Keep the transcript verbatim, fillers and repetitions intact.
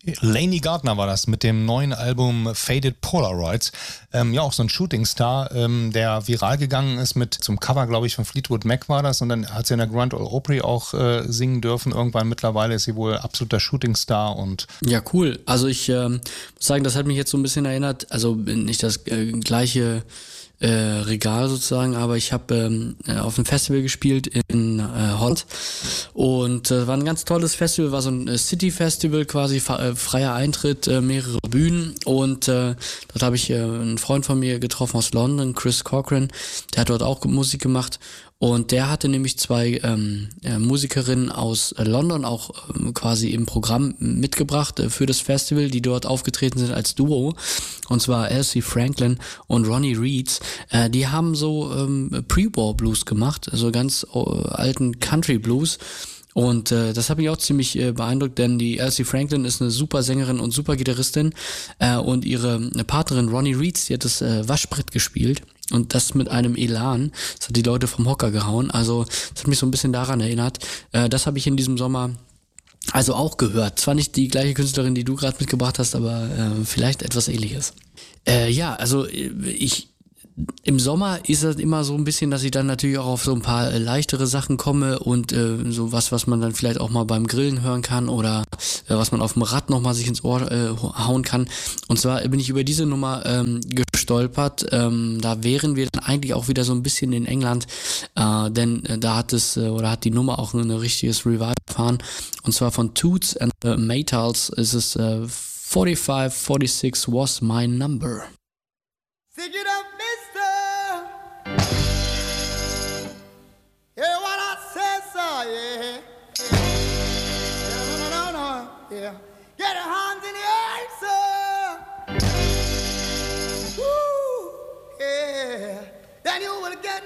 Laney Gardner war das mit dem neuen Album Faded Polaroids. Ähm, ja, auch so ein Shootingstar, ähm, der viral gegangen ist mit zum Cover, glaube ich, von Fleetwood Mac war das. Und dann hat sie in der Grand Ole Opry auch äh, singen dürfen. Irgendwann mittlerweile ist sie wohl absoluter Shootingstar. Und ja, cool. Also ich ähm, muss sagen, das hat mich jetzt so ein bisschen erinnert. Also nicht das äh, gleiche Äh, Regal sozusagen, aber ich habe ähm, auf einem Festival gespielt in äh, Holland und äh, war ein ganz tolles Festival, war so ein äh, City-Festival quasi, äh, freier Eintritt, äh, mehrere Bühnen und äh, dort habe ich äh, einen Freund von mir getroffen aus London, Chris Corcoran, der hat dort auch Musik gemacht und der hatte nämlich zwei ähm, äh, Musikerinnen aus äh, London auch ähm, quasi im Programm mitgebracht äh, für das Festival, die dort aufgetreten sind als Duo. Und zwar Elsie Franklin und Ronnie Reeds. Äh, die haben so ähm, Pre-War Blues gemacht, also ganz äh, alten Country Blues. Und äh, das hat mich auch ziemlich äh, beeindruckt, denn die Elsie Franklin ist eine super Sängerin und super Gitarristin äh, und ihre Partnerin Ronnie Reeds, die hat das äh, Waschbrett gespielt. Und das mit einem Elan, das hat die Leute vom Hocker gehauen. Also das hat mich so ein bisschen daran erinnert. Äh, das habe ich in diesem Sommer also auch gehört. Zwar nicht die gleiche Künstlerin, die du gerade mitgebracht hast, aber äh, vielleicht etwas Ähnliches. Äh, ja, also ich im Sommer ist das immer so ein bisschen, dass ich dann natürlich auch auf so ein paar äh, leichtere Sachen komme und äh, so was, was man dann vielleicht auch mal beim Grillen hören kann oder äh, was man auf dem Rad nochmal sich ins Ohr äh, hauen kann. Und zwar bin ich über diese Nummer ähm, gestolpert. Ähm, da wären wir dann eigentlich auch wieder so ein bisschen in England, äh, denn äh, da hat es äh, oder hat die Nummer auch ein richtiges Revival erfahren. Und zwar von Toots and the Maytals ist es äh, forty-five forty-six was my number. Sing it up, mister. Hear what I say, sir, yeah. Yeah, no, no, no, no, yeah. Get your hands in